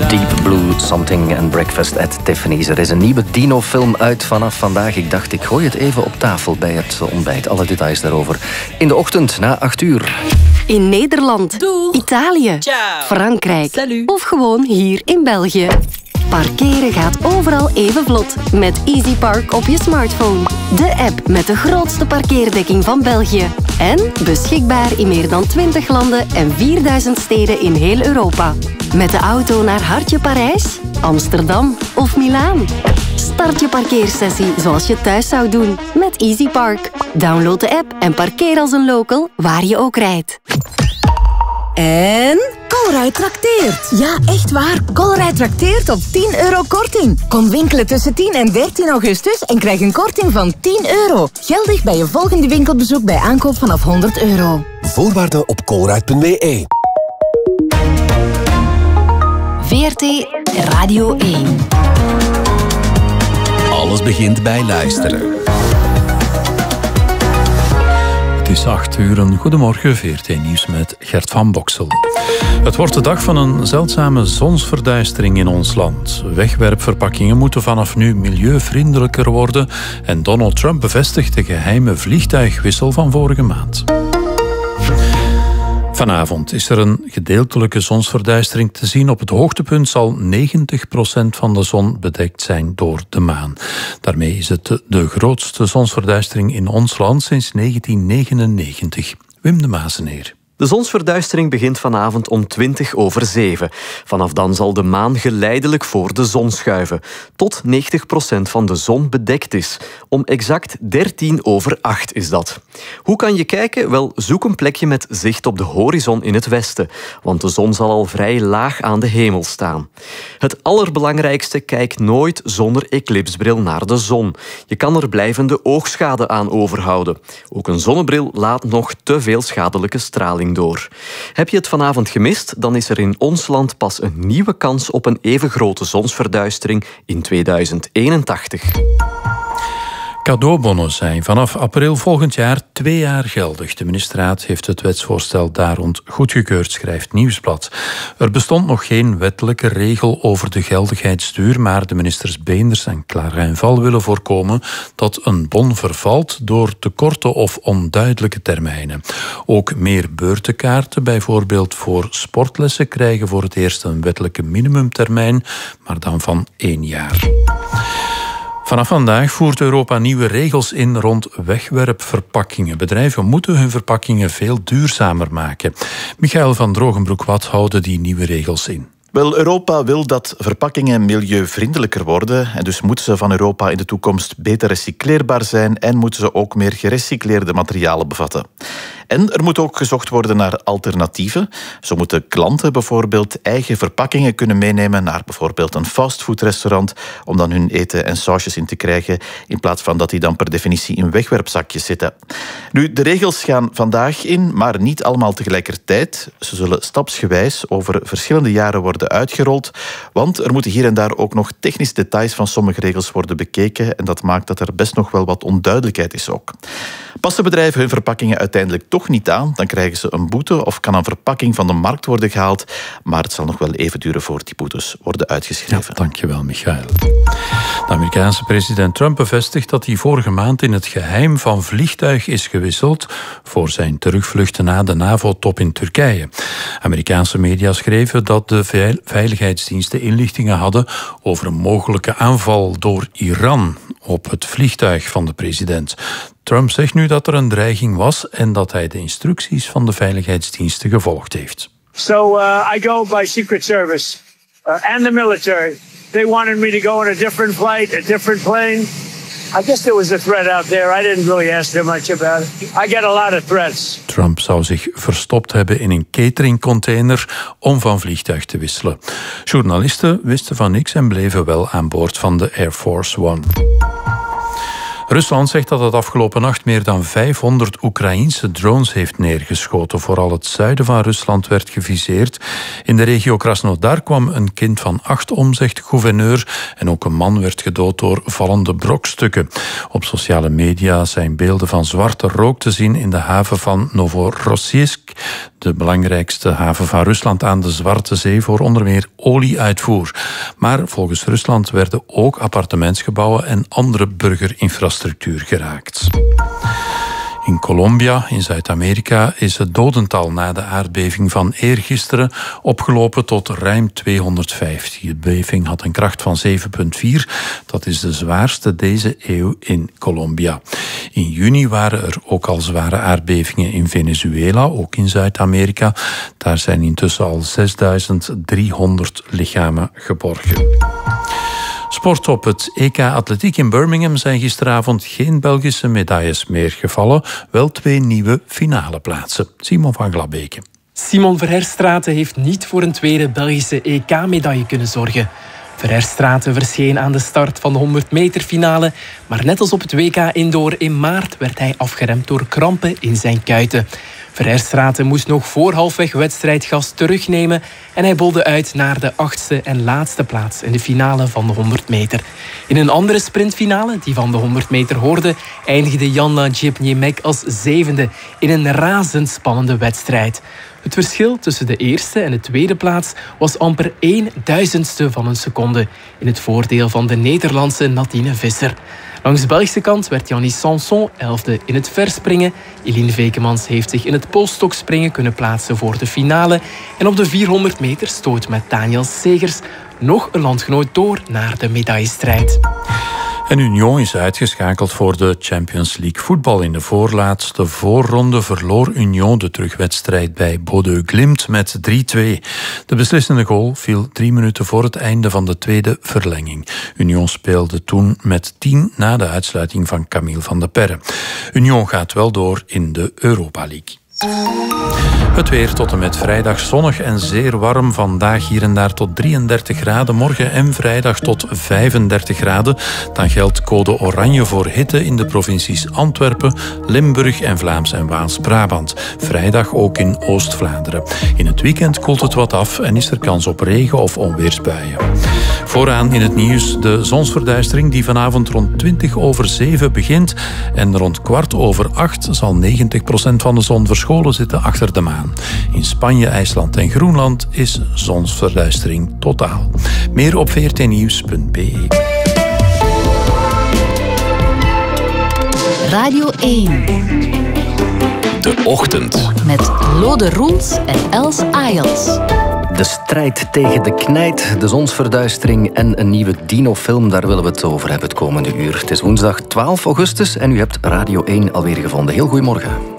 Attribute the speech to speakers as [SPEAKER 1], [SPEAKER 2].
[SPEAKER 1] Deep Blue Something and Breakfast at Tiffany's. Er is een nieuwe Dino-film uit vanaf vandaag. Ik dacht, ik gooi het even op tafel bij het ontbijt. Alle details daarover in de ochtend na 8:00.
[SPEAKER 2] In Nederland,
[SPEAKER 3] Doeg.
[SPEAKER 2] Italië,
[SPEAKER 3] Ciao.
[SPEAKER 2] Frankrijk
[SPEAKER 3] Salut.
[SPEAKER 2] of gewoon hier in België. Parkeren gaat overal even vlot met EasyPark op je smartphone. De app met de grootste parkeerdekking van België. En beschikbaar in meer dan 20 landen en 4000 steden in heel Europa. Met de auto naar Hartje Parijs, Amsterdam of Milaan. Start je parkeersessie zoals je thuis zou doen met EasyPark. Download de app en parkeer als een local waar je ook rijdt.
[SPEAKER 4] En Colruyt trakteert. Ja, echt waar. Colruyt trakteert op €10 korting. Kom winkelen tussen 10 en 13 augustus en krijg een korting van €10. Geldig bij je volgende winkelbezoek bij aankoop vanaf €100.
[SPEAKER 5] Voorwaarden op colruyt.be.
[SPEAKER 2] VRT Radio 1.
[SPEAKER 5] Alles begint bij luisteren.
[SPEAKER 6] Het is 8:00. Goedemorgen, VRT Nieuws met Gert van Boksel. Het wordt de dag van een zeldzame zonsverduistering in ons land. Wegwerpverpakkingen moeten vanaf nu milieuvriendelijker worden en Donald Trump bevestigt de geheime vliegtuigwissel van vorige maand. Vanavond is er een gedeeltelijke zonsverduistering te zien. Op het hoogtepunt zal 90% van de zon bedekt zijn door de maan. Daarmee is het de grootste zonsverduistering in ons land sinds 1999. Wim de Mazeneer.
[SPEAKER 7] De zonsverduistering begint vanavond om 7:20. Vanaf dan zal de maan geleidelijk voor de zon schuiven, tot 90% van de zon bedekt is. Om exact 7:13 is dat. Hoe kan je kijken? Wel, zoek een plekje met zicht op de horizon in het westen, want de zon zal al vrij laag aan de hemel staan. Het allerbelangrijkste, kijk nooit zonder eclipsbril naar de zon. Je kan er blijvende oogschade aan overhouden. Ook een zonnebril laat nog te veel schadelijke straling door. Heb je het vanavond gemist, dan is er in ons land pas een nieuwe kans op een even grote zonsverduistering in 2081.
[SPEAKER 6] Cadeaubonnen zijn vanaf april volgend jaar 2 jaar geldig. De ministerraad heeft het wetsvoorstel daar rond goedgekeurd, schrijft Nieuwsblad. Er bestond nog geen wettelijke regel over de geldigheidsduur, maar de ministers Beenders en Clarin-Val willen voorkomen dat een bon vervalt door te korte of onduidelijke termijnen. Ook meer beurtenkaarten, bijvoorbeeld voor sportlessen, krijgen voor het eerst een wettelijke minimumtermijn, maar dan van 1 jaar. Vanaf vandaag voert Europa nieuwe regels in rond wegwerpverpakkingen. Bedrijven moeten hun verpakkingen veel duurzamer maken. Michael van Drogenbroek, wat houden die nieuwe regels in?
[SPEAKER 8] Wel, Europa wil dat verpakkingen milieuvriendelijker worden en dus moeten ze van Europa in de toekomst beter recycleerbaar zijn en moeten ze ook meer gerecycleerde materialen bevatten. En er moet ook gezocht worden naar alternatieven. Zo moeten klanten bijvoorbeeld eigen verpakkingen kunnen meenemen naar bijvoorbeeld een fastfoodrestaurant om dan hun eten en sausjes in te krijgen, in plaats van dat die dan per definitie in wegwerpzakjes zitten. Nu, de regels gaan vandaag in, maar niet allemaal tegelijkertijd. Ze zullen stapsgewijs over verschillende jaren worden uitgerold, want er moeten hier en daar ook nog technische details van sommige regels worden bekeken en dat maakt dat er best nog wel wat onduidelijkheid is ook. Passen bedrijven hun verpakkingen uiteindelijk toch niet aan, dan krijgen ze een boete of kan een verpakking van de markt worden gehaald, maar het zal nog wel even duren voor die boetes worden uitgeschreven.
[SPEAKER 6] Ja, dankjewel, Michael. De Amerikaanse president Trump bevestigt dat hij vorige maand in het geheim van vliegtuig is gewisseld voor zijn terugvluchten na de NAVO-top in Turkije. Amerikaanse media schreven dat de veiligheidsdiensten inlichtingen hadden over een mogelijke aanval door Iran op het vliegtuig van de president. Trump zegt nu dat er een dreiging was en dat hij de instructies van de veiligheidsdiensten gevolgd heeft.
[SPEAKER 9] So I go by Secret Service and the military. They wanted me to go on a different flight, a different plane. I guess there was a threat out there. I didn't really ask them much about it. I get a lot of threats.
[SPEAKER 6] Trump zou zich verstopt hebben in een cateringcontainer om van vliegtuig te wisselen. Journalisten wisten van niks en bleven wel aan boord van de Air Force One. Rusland zegt dat het afgelopen nacht meer dan 500 Oekraïense drones heeft neergeschoten. Vooral het zuiden van Rusland werd geviseerd. In de regio Krasnodar kwam een kind van 8 om, zegt de gouverneur. En ook een man werd gedood door vallende brokstukken. Op sociale media zijn beelden van zwarte rook te zien in de haven van Novorossiysk, de belangrijkste haven van Rusland aan de Zwarte Zee voor onder meer olieuitvoer. Maar volgens Rusland werden ook appartementsgebouwen en andere burgerinfrastructuur geraakt. In Colombia, in Zuid-Amerika, is het dodental na de aardbeving van eergisteren opgelopen tot ruim 250. De beving had een kracht van 7,4. Dat is de zwaarste deze eeuw in Colombia. In juni waren er ook al zware aardbevingen in Venezuela, ook in Zuid-Amerika. Daar zijn intussen al 6.300 lichamen geborgen. Sport op het EK Atletiek in Birmingham zijn gisteravond geen Belgische medailles meer gevallen. Wel 2 nieuwe finale plaatsen. Simon van Glabeke.
[SPEAKER 3] Simon Verherstraete heeft niet voor een tweede Belgische EK-medaille kunnen zorgen. Verherstraete verscheen aan de start van de 100 meter finale, maar net als op het WK Indoor in maart werd hij afgeremd door krampen in zijn kuiten. Verherstraete moest nog voor halfweg wedstrijd gas terugnemen en hij bolde uit naar de 8e en laatste plaats in de finale van de 100 meter. In een andere sprintfinale, die van de 100 meter hoorde, eindigde Jan Djepniemek als 7e in een razendspannende wedstrijd. Het verschil tussen de eerste en de tweede plaats was amper 1/1000ste van een seconde in het voordeel van de Nederlandse Nadine Visser. Langs de Belgische kant werd Jannie Sanson 11e in het verspringen. Eline Vekemans heeft zich in het polstokspringen kunnen plaatsen voor de finale. En op de 400 meter stoot met Daniel Segers nog een landgenoot door naar de medaillestrijd.
[SPEAKER 6] En Union is uitgeschakeld voor de Champions League voetbal. In de voorlaatste voorronde verloor Union de terugwedstrijd bij Bodø Glimt met 3-2. De beslissende goal viel 3 minuten voor het einde van de tweede verlenging. Union speelde toen met 10 na de uitsluiting van Camille van de Perre. Union gaat wel door in de Europa League. Het weer tot en met vrijdag zonnig en zeer warm. Vandaag hier en daar tot 33 graden. Morgen en vrijdag tot 35 graden. Dan geldt code oranje voor hitte in de provincies Antwerpen, Limburg en Vlaams en Waals-Brabant. Vrijdag ook in Oost-Vlaanderen. In het weekend koelt het wat af en is er kans op regen of onweersbuien. Vooraan in het nieuws de zonsverduistering die vanavond rond 7:20 begint. En rond 7:15 zal 90% van de zon verscholen zitten achter de maan. In Spanje, IJsland en Groenland is zonsverduistering totaal. Meer op vrtnieuws.be.
[SPEAKER 2] Radio 1.
[SPEAKER 5] De Ochtend.
[SPEAKER 2] Met Lode Roels en Els Ayels.
[SPEAKER 1] De strijd tegen de knijt, de zonsverduistering en een nieuwe Dino-film, daar willen we het over hebben het komende uur. Het is woensdag 12 augustus en u hebt Radio 1 alweer gevonden. Heel goedemorgen.